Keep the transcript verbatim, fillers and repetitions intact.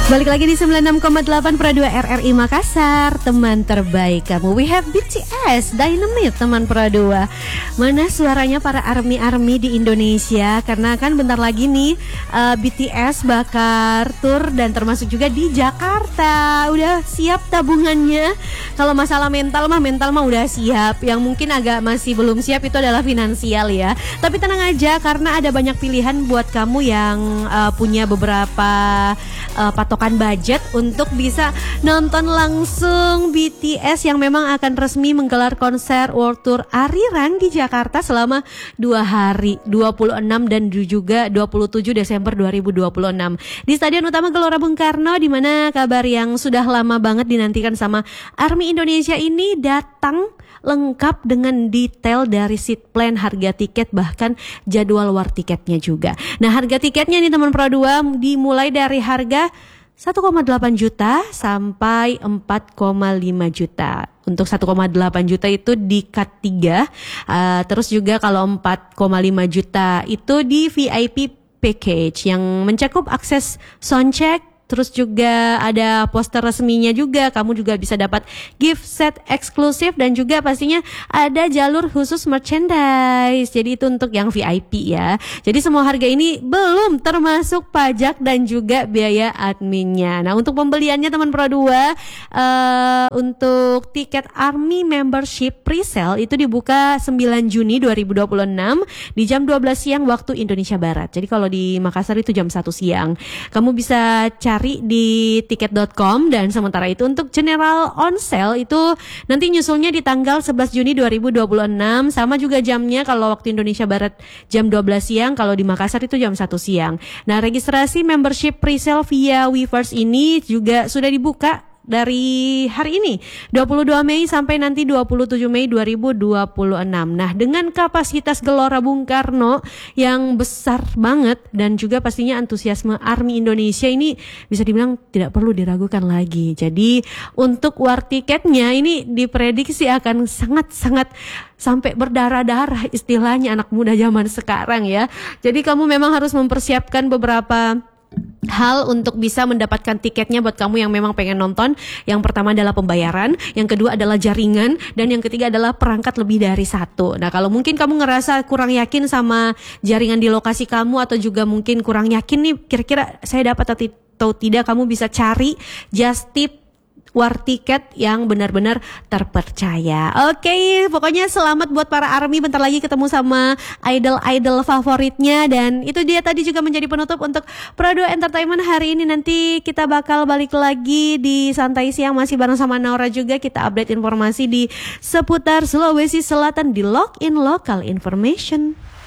Balik lagi di sembilan puluh enam koma delapan Pro dua R R I Makassar, teman terbaik kamu. We have B T S, Dynamite teman Pro dua. Mana suaranya para army-army di Indonesia? Karena kan bentar lagi nih uh, B T S bakal tour dan termasuk juga di Jakarta. Udah siap tabungannya? Kalau masalah mental mah, mental mah udah siap. Yang mungkin agak masih belum siap itu adalah finansial ya. Tapi tenang aja karena ada banyak pilihan buat kamu yang uh, punya beberapa uh, patokan budget untuk bisa nonton langsung B T S yang memang akan resmi menggelar konser World Tour Arirang di Jakarta selama dua hari, dua puluh enam dan juga dua puluh tujuh Desember dua ribu dua puluh enam di Stadion Utama Gelora Bung Karno, di mana kabar yang sudah lama banget dinantikan sama ARMY Indonesia ini datang lengkap dengan detail dari seat plan, harga tiket, bahkan jadwal war tiketnya juga. Nah, harga tiketnya nih teman Pro dua dimulai dari harga satu koma delapan juta sampai empat koma lima juta. Untuk satu koma delapan juta itu di cut tiga, uh, terus juga kalau empat koma lima juta itu di V I P package yang mencakup akses soundcheck. Terus juga ada poster resminya juga, kamu juga bisa dapat gift set eksklusif dan juga pastinya ada jalur khusus merchandise. Jadi itu untuk yang V I P ya. Jadi semua harga ini belum termasuk pajak dan juga biaya adminnya. Nah, untuk pembeliannya teman Pro dua, uh, untuk tiket ARMY membership pre-sale itu dibuka sembilan Juni dua ribu dua puluh enam di jam dua belas siang waktu Indonesia Barat. Jadi kalau di Makassar itu jam satu siang. Kamu bisa cari di tiket dot com, dan sementara itu untuk general on sale itu nanti nyusulnya di tanggal sebelas Juni dua ribu dua puluh enam, sama juga jamnya kalau waktu Indonesia Barat jam dua belas siang, kalau di Makassar itu jam satu siang. Nah, registrasi membership pre-sale via Weverse ini juga sudah dibuka dari hari ini dua puluh dua Mei sampai nanti dua puluh tujuh Mei dua ribu dua puluh enam. Nah, dengan kapasitas Gelora Bung Karno yang besar banget dan juga pastinya antusiasme ARMY Indonesia ini bisa dibilang tidak perlu diragukan lagi. Jadi untuk war tiketnya ini diprediksi akan sangat-sangat sampai berdarah-darah istilahnya anak muda zaman sekarang ya. Jadi kamu memang harus mempersiapkan beberapa hal untuk bisa mendapatkan tiketnya buat kamu yang memang pengen nonton. Yang pertama adalah pembayaran, yang kedua adalah jaringan, dan yang ketiga adalah perangkat lebih dari satu. Nah, kalau mungkin kamu ngerasa kurang yakin sama jaringan di lokasi kamu, atau juga mungkin kurang yakin nih kira-kira saya dapat atau tidak, kamu bisa cari Just Tip war tiket yang benar-benar terpercaya. Oke, pokoknya selamat buat para ARMY, bentar lagi ketemu sama idol-idol favoritnya. Dan itu dia tadi juga menjadi penutup untuk Pro dua Entertainment hari ini. Nanti kita bakal balik lagi di Santai Siang masih bareng sama Naura juga. Kita update informasi di seputar Sulawesi Selatan di Login Local Information.